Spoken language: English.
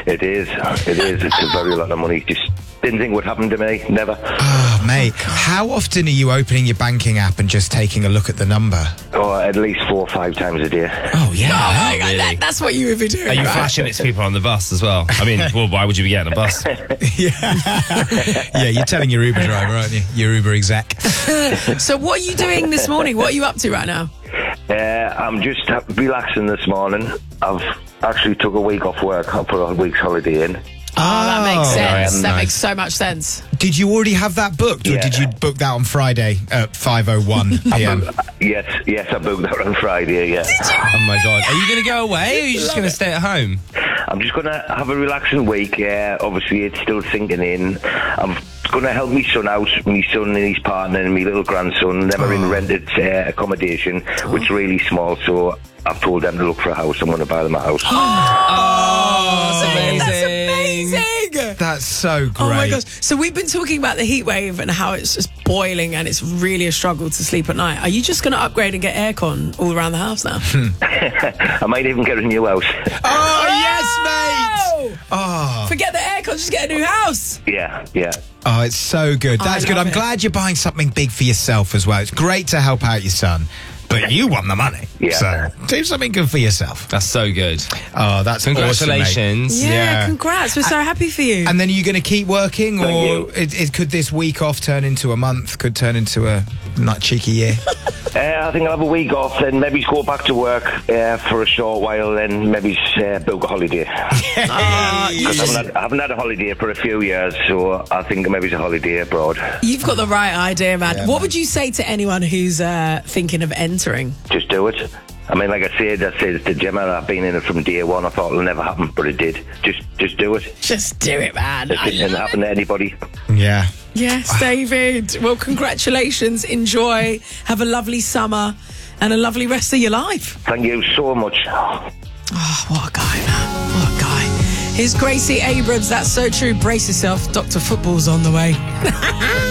It is. It's a very lot of money. Just didn't think would happen to me. Never. Oh, mate. How often are you opening your banking app and just taking a look at the number? Oh, at least 4 or 5 times a day. Oh, yeah. Oh my God, that's what you would be doing. Are you right? flashing it to people on the bus as well? I mean, well, why would you be getting a bus? Yeah, you're telling your Uber driver, aren't you? Your Uber exec. So what are you doing this morning? What are you up to right now? I'm just relaxing this morning. I've actually took a week off work. I put a week's holiday in. Oh, that makes sense. That nice. makes so much sense. Did you already have that booked, or Yeah. did you book that on Friday at 5:01 p.m.? Yes, I booked that on Friday, yeah. Oh my God. Are you going to go away or are you just going to stay at home? I'm just going to have a relaxing week. Obviously, it's still sinking in. I'm going to help my son out, my son and his partner and my little grandson. They're in rented accommodation, which is really small, so I've told them to look for a house. I'm going to buy them a house. Oh, That's amazing. That's so great. Oh my gosh. So we've been talking about the heat wave and how it's just boiling and it's really a struggle to sleep at night. Are you just going to upgrade and get aircon all around the house now? I might even get a new house. Oh, yes, mate! Oh. Forget the aircon, just get a new house. Yeah. Oh, it's so good. That's good. love I'm it. glad you're buying something big for yourself as well. It's great to help out your son, but you want the money. Yeah. So do something good for yourself. That's so good. Oh, that's Congratulations. awesome, mate. Yeah, congrats. We're so happy for you. And then are you going to keep working, Thank or you. it could this week off turn into a month, could turn into a not cheeky year? I think I'll have a week off, then maybe go back to work for a short while, then maybe book a holiday. Because I haven't had a holiday for a few years, so I think maybe it's a holiday abroad. You've got the right idea, man. Yeah, What man. would you say to anyone who's thinking of entering? Just do it. I mean, like I said to Gemma, I've been in it from day one. I thought it'll never happen, but it did. Just do it. Just do it, man. It didn't happen to anybody. Yeah. Yes, David. Well, congratulations. Enjoy. Have a lovely summer and a lovely rest of your life. Thank you so much. Oh, what a guy, man. What a guy. Here's Gracie Abrams. That's so true. Brace yourself. Dr. Football's on the way.